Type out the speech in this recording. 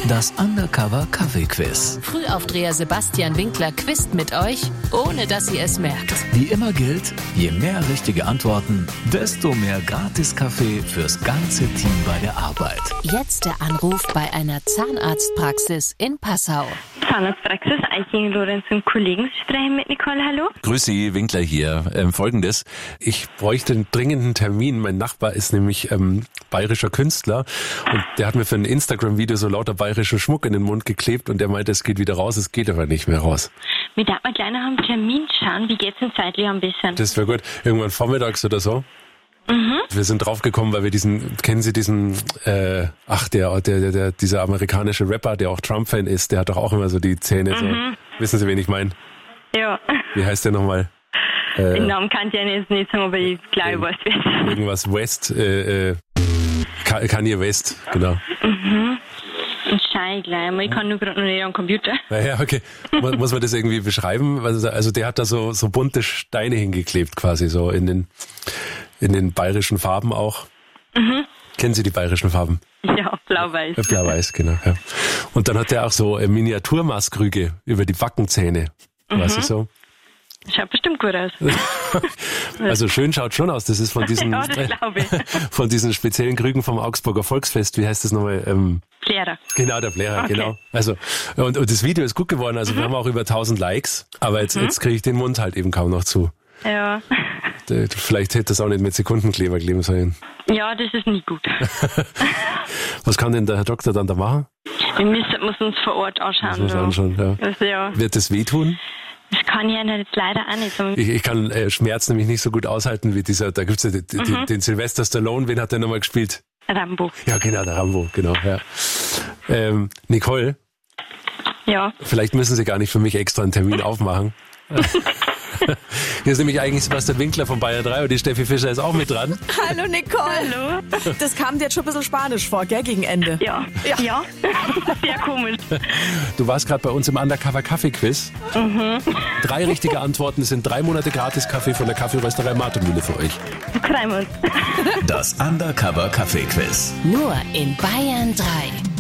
Das Undercover Kaffee-Quiz. Frühaufdreher Sebastian Winkler quizt mit euch, ohne dass ihr es merkt. Wie immer gilt, je mehr richtige Antworten, desto mehr Gratis-Kaffee fürs ganze Team bei der Arbeit. Jetzt der Anruf bei einer Zahnarztpraxis in Passau. Zahnarztpraxis, Eiching, Lorenz und Kollegen. Sie sprechen mit Nicole, hallo? Grüß Sie, Winkler hier. Folgendes, ich bräuchte einen dringenden Termin. Mein Nachbar ist nämlich bayerischer Künstler und der hat mir für ein Instagram-Video so lauter bayerischen Schmuck in den Mund geklebt und der meinte, es geht wieder raus, es geht aber nicht mehr raus. Wir darf mal gleich nach einem Termin schauen. Wie geht's denn zeitlich ein bisschen? Das wäre gut. Irgendwann vormittags oder so. Wir sind draufgekommen, weil wir kennen Sie diesen, dieser amerikanische Rapper, der auch Trump-Fan ist, der hat doch auch immer so die Zähne so. Wissen Sie, wen ich meine? Ja. Wie heißt der nochmal? Den Namen kann ich jetzt nicht sagen, aber ich glaube, ich weiß es. Irgendwas West, Kanye West, genau. Und schau ich gleich mal. Ich kann nur gerade noch nicht am Computer. Naja, okay. Muss man das irgendwie beschreiben? Also der hat da so bunte Steine hingeklebt quasi, so in den bayerischen Farben auch. Kennen Sie die bayerischen Farben? Ja, blau-weiß. Blau-weiß, genau. Ja. Und dann hat der auch so Miniaturmaßkrüge über die Backenzähne. Weißt du so? Schaut bestimmt gut aus. Also schön schaut schon aus. Das ist von diesen, ja, das glaube ich. Von diesen speziellen Krügen vom Augsburger Volksfest. Wie heißt das nochmal? Plärer. Genau, der Plärer, okay. Genau. Also, und das Video ist gut geworden. Also wir haben auch über 1000 Likes. Aber jetzt kriege ich den Mund halt eben kaum noch zu. Ja. Vielleicht hätte das auch nicht mit Sekundenkleber kleben sollen. Ja, das ist nicht gut. Was kann denn der Herr Doktor dann da machen? Wir müssen uns vor Ort anschauen. Ja. Also, ja. Wird das wehtun? Das kann ich Ihnen jetzt leider auch nicht sagen. Ich kann Schmerz nämlich nicht so gut aushalten wie dieser, da gibt's ja den Sylvester Stallone, wen hat der nochmal gespielt? Rambo. Ja, genau, der Rambo, genau, ja. Nicole? Ja. Vielleicht müssen Sie gar nicht für mich extra einen Termin aufmachen. Hier ist nämlich eigentlich Sebastian Winkler von Bayern 3 und die Steffi Fischer ist auch mit dran. Hallo Nicole. Hallo. Das kam dir jetzt schon ein bisschen Spanisch vor, gell, gegen Ende? Ja. Sehr komisch. Du warst gerade bei uns im Undercover Kaffee-Quiz. 3 richtige Antworten, es sind 3 Monate Gratis-Kaffee von der Kaffeerösterei Martermühle für euch. Freuen wir uns. Das Undercover Kaffee-Quiz. Nur in Bayern 3.